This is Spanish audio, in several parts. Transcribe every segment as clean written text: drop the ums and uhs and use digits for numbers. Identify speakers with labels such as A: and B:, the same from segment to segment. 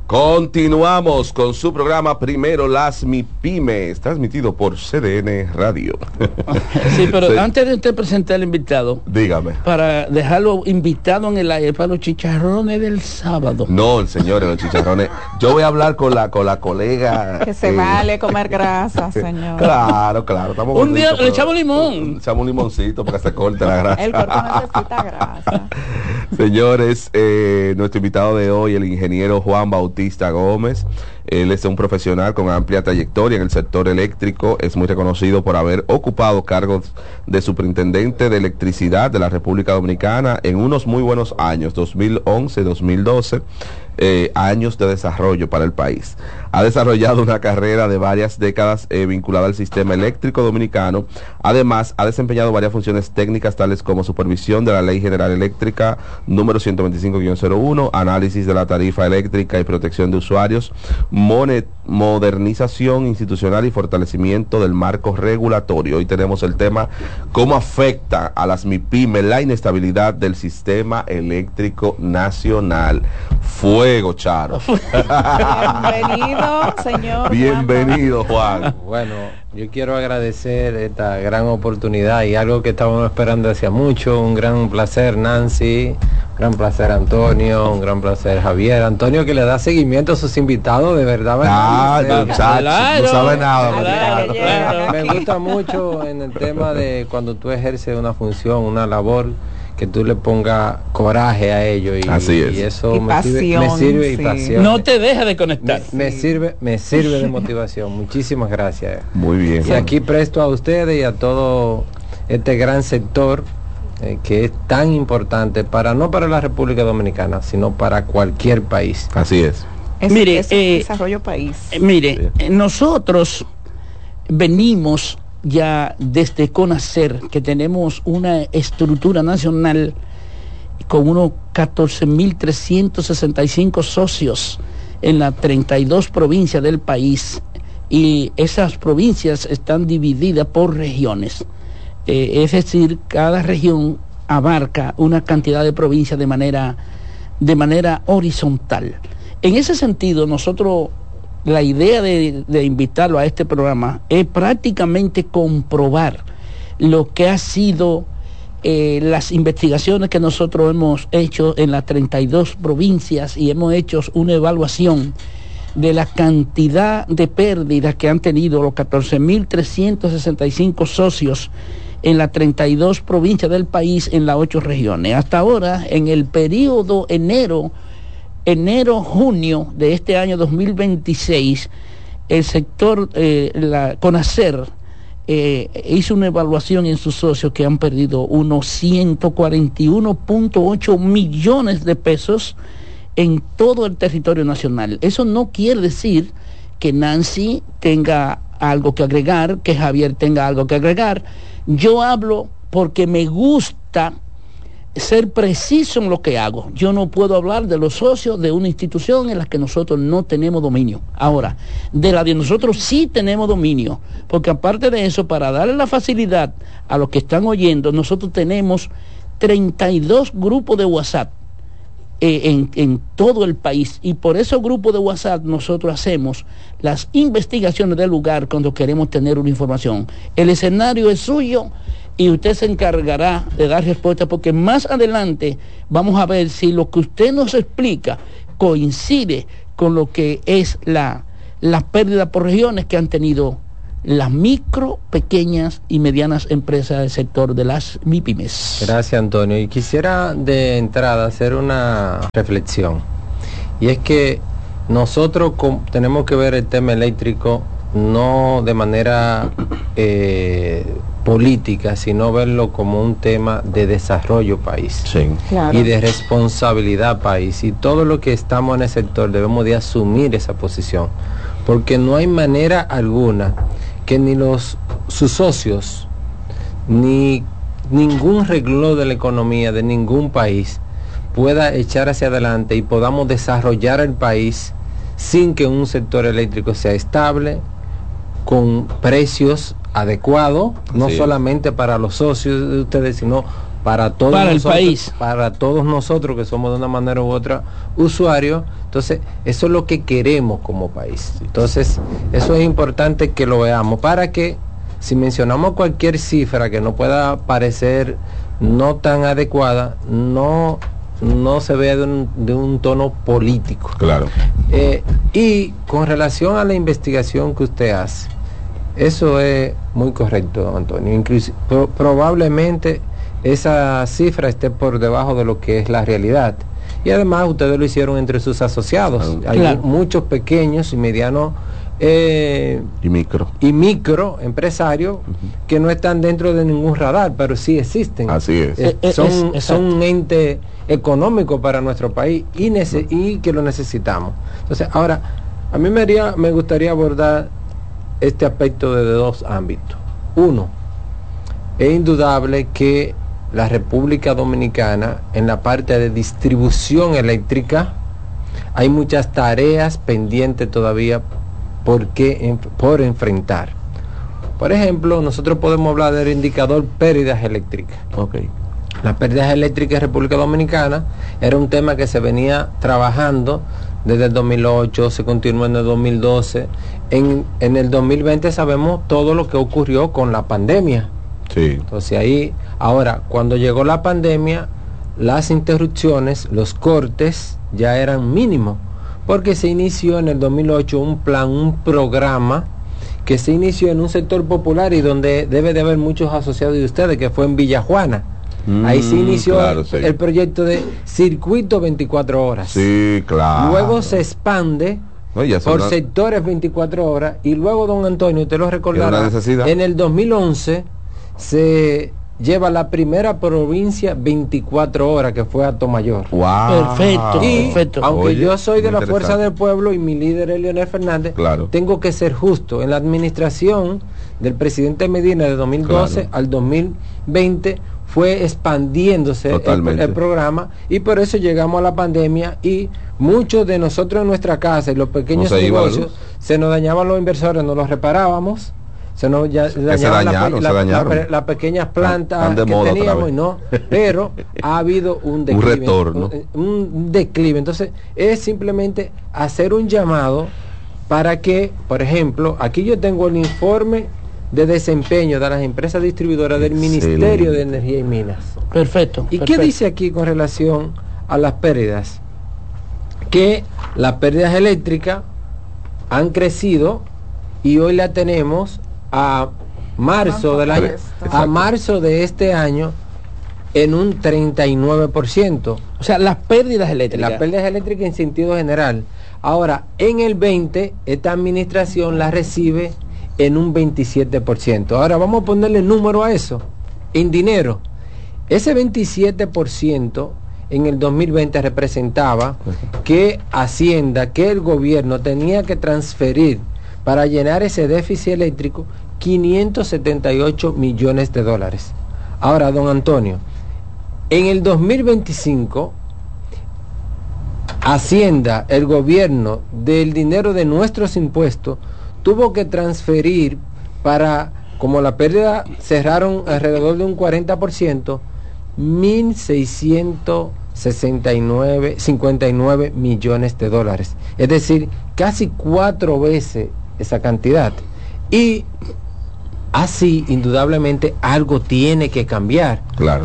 A: Continuamos con su programa Primero las MIPYMES, transmitido por CDN Radio.
B: Sí, pero sí. Antes de usted presentar al invitado,
A: dígame.
B: Para dejarlo invitado en el aire para los chicharrones del sábado.
A: No, señores, los chicharrones. Yo voy a hablar con la colega.
C: Que se vale comer grasa, señor.
A: Claro. Estamos
B: un día le echamos limón.
A: Le echamos un limoncito para que se corte la grasa.
C: El cuerpo necesita grasa.
A: Señores, nuestro invitado de hoy, el ingeniero Juan Bautista Gómez. Él es un profesional con amplia trayectoria en el sector eléctrico. Es muy reconocido por haber ocupado cargos de superintendente de electricidad de la República Dominicana en unos muy buenos años, 2011, 2012. Años de desarrollo para el país. Ha desarrollado una carrera de varias décadas vinculada al sistema eléctrico dominicano. Además, ha desempeñado varias funciones técnicas tales como supervisión de la Ley General Eléctrica número 125-01, análisis de la tarifa eléctrica y protección de usuarios, modernización institucional y fortalecimiento del marco regulatorio. Hoy tenemos el tema: ¿cómo afecta a las MIPYMES la inestabilidad del sistema eléctrico nacional? Fuego, Charo.
C: Bienvenido, señor.
A: Bienvenido, Juan.
D: Bueno, yo quiero agradecer esta gran oportunidad y algo que estábamos esperando hacía mucho. Un gran placer, Nancy. Un gran placer, Antonio. Un gran placer, Javier. Antonio, que le da seguimiento a sus invitados, de verdad.
A: No sabe nada.
D: Claro. Me gusta mucho en el tema de cuando tú ejerces una función, una labor, que tú le pongas coraje a ello y eso
C: y
D: me sirve
C: sí.
D: Y pasión.
B: No te deja de conectar.
D: Me sirve de motivación. Muchísimas gracias.
A: Muy bien.
D: Y aquí presto a ustedes y a todo este gran sector que es tan importante no para la República Dominicana, sino para cualquier país.
A: Así es.
B: Mire,
C: desarrollo país.
B: Nosotros venimos ya desde CONACER, que tenemos una estructura nacional con unos 14.365 socios en las 32 provincias del país, y esas provincias están divididas por regiones, es decir, cada región abarca una cantidad de provincias de manera horizontal. En ese sentido, nosotros, la idea de invitarlo a este programa es prácticamente comprobar lo que ha sido las investigaciones que nosotros hemos hecho en las 32 provincias, y hemos hecho una evaluación de la cantidad de pérdidas que han tenido los 14.365 socios en las 32 provincias del país, en las 8 regiones. Hasta ahora, en el periodo enero-junio de este año 2026, el sector, la CONACER, hizo una evaluación en sus socios que han perdido unos 141.8 millones de pesos en todo el territorio nacional. Eso no quiere decir que Nancy tenga algo que agregar, que Javier tenga algo que agregar. Yo hablo porque me gusta ser preciso en lo que hago. Yo no puedo hablar de los socios de una institución en la que nosotros no tenemos dominio. Ahora, de la de nosotros sí tenemos dominio, porque aparte de eso, para darle la facilidad a los que están oyendo, nosotros tenemos 32 grupos de WhatsApp en todo el país, y por esos grupos de WhatsApp nosotros hacemos las investigaciones del lugar cuando queremos tener una información. El escenario es suyo y usted se encargará de dar respuesta, porque más adelante vamos a ver si lo que usted nos explica coincide con lo que es la pérdida por regiones que han tenido las micro, pequeñas y medianas empresas del sector de las MIPYMES.
D: Gracias, Antonio. Y quisiera de entrada hacer una reflexión, y es que nosotros tenemos que ver el tema eléctrico no de manera política, sino verlo como un tema de desarrollo país,
A: sí,
C: claro,
D: y de responsabilidad país, y todo lo que estamos en el sector debemos de asumir esa posición, porque no hay manera alguna que ni sus socios ni ningún renglón de la economía de ningún país pueda echar hacia adelante y podamos desarrollar el país sin que un sector eléctrico sea estable, con precios adecuados, no solamente para los socios de ustedes, sino para todos
B: Para el
D: nosotros,
B: país.
D: para todos nosotros que somos de una manera u otra usuarios. Entonces, eso es lo que queremos como país. Entonces, eso es importante que lo veamos para que, si mencionamos cualquier cifra que no pueda parecer no tan adecuada, no se vea de un tono político.
A: Claro.
D: Y con relación a la investigación que usted hace, eso es muy correcto, don Antonio. Incluso, probablemente esa cifra esté por debajo de lo que es la realidad. Y además ustedes lo hicieron entre sus asociados. Hay muchos pequeños y medianos y micro empresarios que no están dentro de ningún radar, pero sí existen.
A: Así es.
D: Son un ente económico para nuestro país y que lo necesitamos. Entonces, ahora, a mí me gustaría abordar este aspecto desde dos ámbitos. Uno, es indudable que la República Dominicana, en la parte de distribución eléctrica, hay muchas tareas pendientes todavía por enfrentar. Por ejemplo, nosotros podemos hablar del indicador pérdidas eléctricas.
A: Okay.
D: Las pérdidas eléctricas en República Dominicana era un tema que se venía trabajando desde el 2008, se continuó en el 2012. En el 2020 sabemos todo lo que ocurrió con la pandemia.
A: Sí.
D: Entonces ahí, ahora, cuando llegó la pandemia, las interrupciones, los cortes ya eran mínimos, porque se inició en el 2008 un programa que se inició en un sector popular y donde debe de haber muchos asociados de ustedes, que fue en Villajuana. Ahí se inició el proyecto de Circuito 24 horas.
A: Sí, claro.
D: Luego se expande por sectores 24 horas y luego, don Antonio, usted lo recordará, en el 2011 se lleva la primera provincia 24 horas, que fue Atomayor.
A: Wow.
B: Perfecto.
D: Aunque yo soy de la Fuerza del Pueblo y mi líder es Leonel Fernández, tengo que ser justo. En la administración del presidente Medina de 2012 al 2020 fue expandiéndose el programa, y por eso llegamos a la pandemia y muchos de nosotros en nuestra casa y los pequeños negocios se nos dañaban los inversores, no los reparábamos. Se dañaron las pequeñas plantas que teníamos, pero ha habido un declive,
A: un retorno,
D: un declive. Entonces es simplemente hacer un llamado para que, por ejemplo, aquí yo tengo el informe de desempeño de las empresas distribuidoras del Ministerio de Energía y Minas.
B: Perfecto.
D: ¿Y qué dice aquí con relación a las pérdidas? Que las pérdidas eléctricas han crecido y hoy la tenemos a marzo del año, a marzo de este año en un 39%.
B: O sea, las pérdidas eléctricas.
D: Las pérdidas eléctricas en sentido general. Ahora, en el 20, esta administración la recibe en un 27%. Ahora vamos a ponerle número a eso, en dinero. Ese 27% en el 2020 representaba que Hacienda, que el gobierno tenía que transferir para llenar ese déficit eléctrico 578 millones de dólares. Ahora, don Antonio, en el 2025, Hacienda, el gobierno, del dinero de nuestros impuestos, tuvo que transferir para, como la pérdida cerraron alrededor de un 40%, 1.659 millones de dólares. Es decir, casi 4 veces esa cantidad. Y así, indudablemente, algo tiene que cambiar.
A: Claro.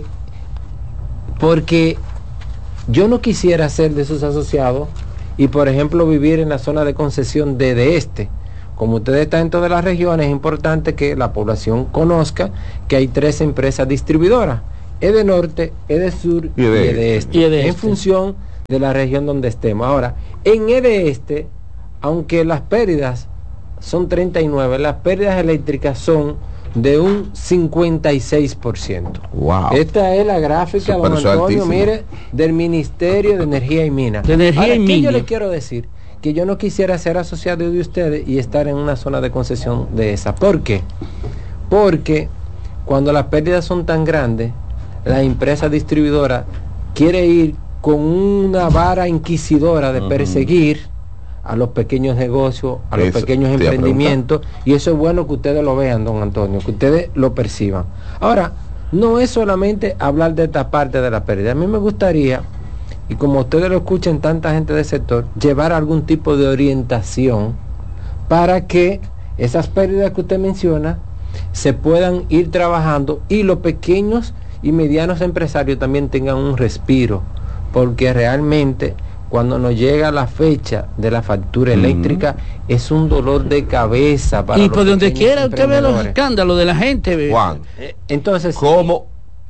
D: Porque yo no quisiera ser de esos asociados y, por ejemplo, vivir en la zona de concesión de este. Como ustedes están en todas las regiones, es importante que la población conozca que hay 3 empresas distribuidoras: EDENorte, EDESur y EDEESTE, en función de la región donde estemos. Ahora, en EDEESTE, aunque las pérdidas son 39, las pérdidas eléctricas son de un 56%.
A: Wow.
D: Esta es la gráfica, don Antonio, mire, del Ministerio de Energía y Minas. Ahora, ¿qué yo le quiero decir? Que yo no quisiera ser asociado de ustedes y estar en una zona de concesión de esa. ¿Por qué? Porque cuando las pérdidas son tan grandes, la empresa distribuidora quiere ir con una vara inquisidora de perseguir a los pequeños negocios, a los pequeños emprendimientos, y eso es bueno que ustedes lo vean, don Antonio, que ustedes lo perciban. Ahora, no es solamente hablar de esta parte de la pérdida. A mí me gustaría, y como ustedes lo escuchan tanta gente del sector, llevar algún tipo de orientación para que esas pérdidas que usted menciona se puedan ir trabajando y los pequeños y medianos empresarios también tengan un respiro, porque realmente cuando nos llega la fecha de la factura eléctrica es un dolor de cabeza para
B: y
D: los
B: por donde
D: pequeños
B: quiera usted ve los
D: emprendedores.
B: escándalos de la gente.
A: Juan,
D: Entonces,
A: ¿cómo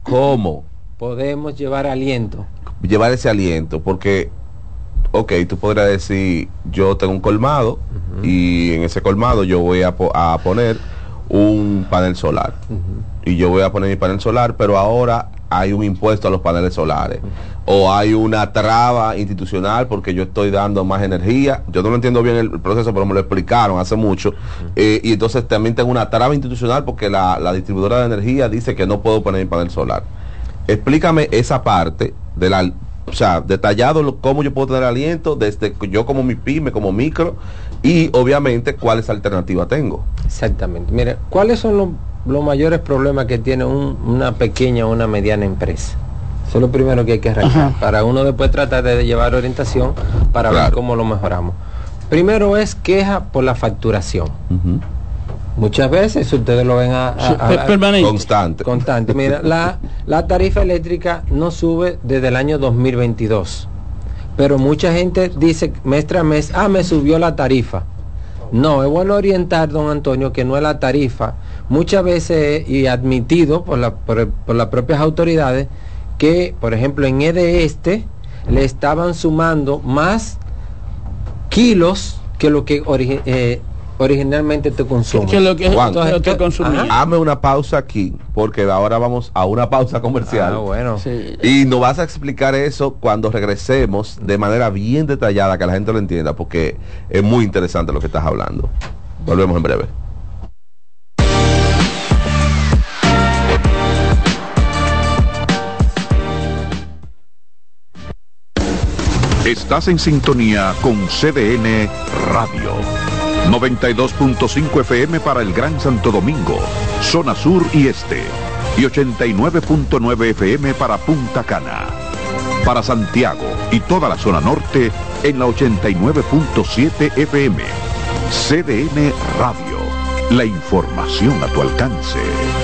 D: podemos llevar aliento?
A: llevar ese aliento? Porque, ok, tú podrías decir, yo tengo un colmado y en ese colmado yo voy a poner un panel solar. Y yo voy a poner mi panel solar, pero ahora hay un impuesto a los paneles solares. O hay una traba institucional porque yo estoy dando más energía. Yo no lo entiendo bien el proceso, pero me lo explicaron hace mucho. Y entonces también tengo una traba institucional porque la distribuidora de energía dice que no puedo poner mi panel solar. Explícame esa parte de la... O sea, detallado cómo yo puedo tener aliento desde yo como mi pyme, como micro, y obviamente cuáles alternativas tengo.
D: Exactamente. Mire, ¿cuáles son los mayores problemas que tiene una pequeña o una mediana empresa? Eso es lo primero que hay que arreglar, para uno después tratar de llevar orientación para ver cómo lo mejoramos. Primero es queja por la facturación. Muchas veces ustedes lo ven
B: permanente.
A: Constante.
D: Mira, la tarifa eléctrica no sube desde el año 2022, pero mucha gente dice mes tras mes, me subió la tarifa. No, es bueno orientar, don Antonio, que no es la tarifa. Muchas veces, y admitido por las propias autoridades, que por ejemplo en EDE le estaban sumando más kilos que lo que originalmente te consume.
B: Que lo que,
A: Juan,
B: lo que consumía.
A: Hazme una pausa aquí, porque ahora vamos a una pausa comercial.
D: Bueno.
B: Sí.
A: Y nos vas a explicar eso cuando regresemos de manera bien detallada, que la gente lo entienda, porque es muy interesante lo que estás hablando. Volvemos en breve.
E: Estás en sintonía con CDN Radio. 92.5 FM para el Gran Santo Domingo, zona sur y este. Y 89.9 FM para Punta Cana. Para Santiago y toda la zona norte en la 89.7 FM. CDN Radio. La información a tu alcance.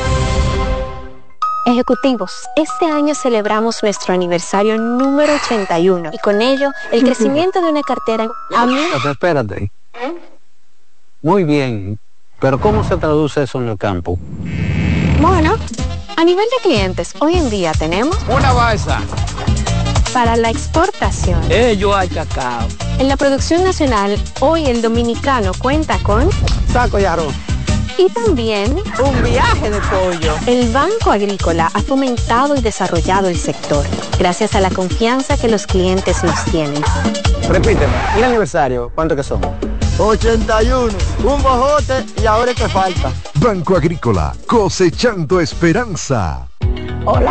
F: Ejecutivos, este año celebramos nuestro aniversario número 81 y con ello el crecimiento de una cartera.
G: Espérate. Muy bien, pero ¿cómo se traduce eso en el campo?
F: Bueno, a nivel de clientes, hoy en día tenemos
H: una balsa
F: para la exportación.
B: Ellos hay cacao.
F: En la producción nacional, hoy el dominicano cuenta con
G: Saco y arroz.
F: y también
C: Un viaje de pollo.
F: el Banco Agrícola ha fomentado y desarrollado el sector, gracias a la confianza que los clientes nos tienen.
G: Repíteme, ¿y el aniversario cuánto que son?
I: 81, un bojote y ahora es que falta.
J: Banco Agrícola, cosechando esperanza.
C: Hola,